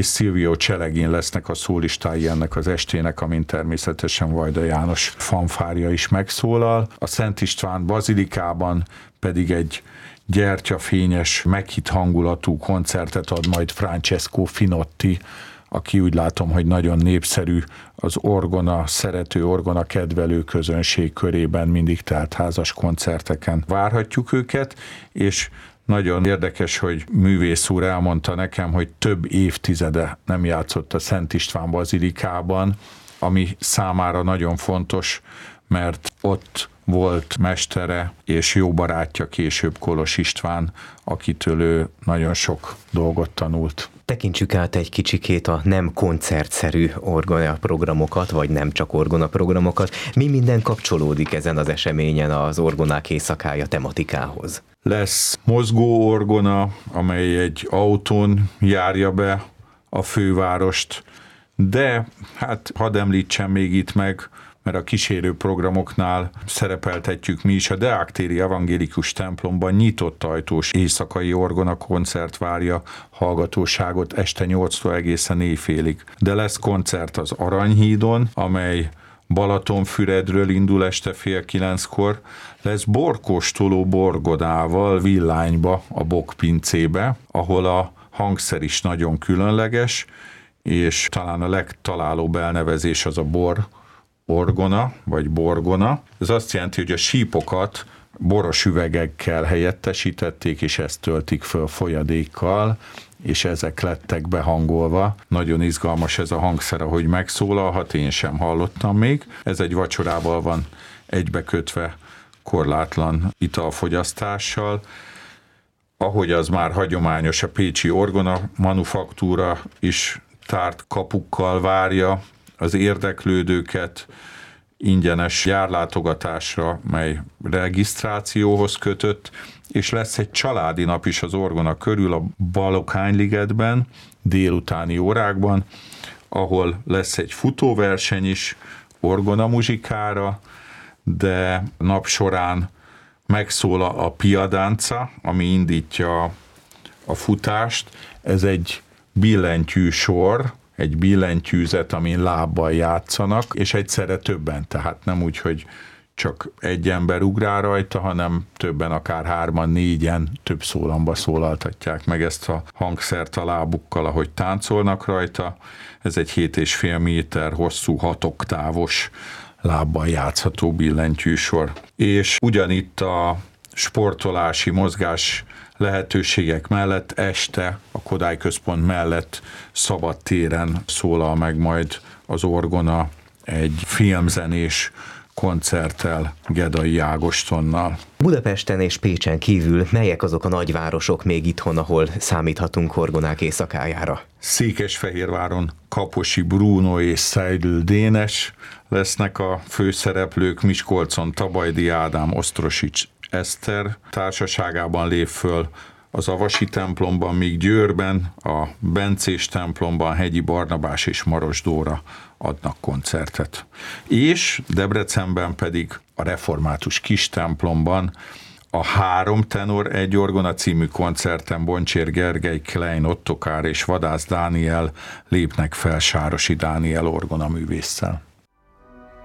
és Silvio Celegin lesznek a szólistái ennek az estének, amin természetesen Vajda János fanfárja is megszólal. A Szent István bazilikában pedig egy gyertyafényes, meghitt hangulatú koncertet ad majd Francesco Finotti, aki úgy látom, hogy nagyon népszerű az orgona szerető, orgona kedvelő közönség körében, mindig teltházas koncerteken várhatjuk őket, és nagyon érdekes, hogy művész úr elmondta nekem, hogy több évtizede nem játszott a Szent István bazilikában, ami számára nagyon fontos, mert ott volt mestere és jó barátja később Kolos István, akitől ő nagyon sok dolgot tanult. Tekintsük át egy kicsikét a nem koncertszerű orgonaprogramokat, vagy nem csak orgonaprogramokat. Mi minden kapcsolódik ezen az eseményen az Orgonák éjszakája tematikához? Lesz mozgó orgona, amely egy autón járja be a fővárost, de hát hadd említsem még itt meg, mert a kísérő programoknál szerepeltetjük mi is, a Deák téri evangélikus templomban nyitott ajtós éjszakai orgona koncert várja hallgatóságot este 8-tól egészen éjfélig. De lesz koncert az Aranyhídon, amely Balatonfüredről indul este 8:30-kor, lesz borkóstoló borgodával Villányba, a Bokpincébe, ahol a hangszer is nagyon különleges, és talán a legtalálóbb elnevezés az a orgona, vagy borgona. Ez azt jelenti, hogy a sípokat boros üvegekkel helyettesítették, és ezt töltik föl folyadékkal, és ezek lettek behangolva. Nagyon izgalmas ez a hangszer, ahogy megszólalhat, én sem hallottam még. Ez egy vacsorával van egybekötve korlátlan italfogyasztással. Ahogy az már hagyományos, a pécsi orgona manufaktúra is tárt kapukkal várja az érdeklődőket ingyenes gyárlátogatásra, mely regisztrációhoz kötött, és lesz egy családi nap is az orgona körül a Balokánligetben, délutáni órákban, ahol lesz egy futóverseny is orgona muzsikára, de nap során megszól a piadánca, ami indítja a futást. Ez egy billentyű sor, egy billentyűzet, amin lábbal játszanak, és egyszerre többen, tehát nem úgy, hogy csak egy ember ugrál rajta, hanem többen, akár 3-4 több szólamba szólaltatják meg ezt a hangszert a lábukkal, ahogy táncolnak rajta. Ez egy 7,5 méter hosszú, 6 oktávos lábbal játszható billentyűsor. És ugyanitt a sportolási mozgás lehetőségek mellett este a Kodály Központ mellett szabad téren szólal meg majd az orgona egy filmzenés koncerttel Gedai Ágostonnal. Budapesten és Pécsen kívül melyek azok a nagyvárosok még itthon, ahol számíthatunk orgonák éjszakájára? Székesfehérváron Kaposi Bruno és Seidl Dénes lesznek a főszereplők, Miskolcon Tabajdi Ádám, Osztrosics Eszter társaságában lép föl az Avasi templomban, míg Győrben, a Bencés templomban Hegyi Barnabás és Maros Dóra adnak koncertet. És Debrecenben pedig a református kis templomban a 3 tenor egy orgona című koncerten Boncsér Gergely, Klein Ottokár és Vadász Dániel lépnek fel Sárosi Dániel orgonaművésszel.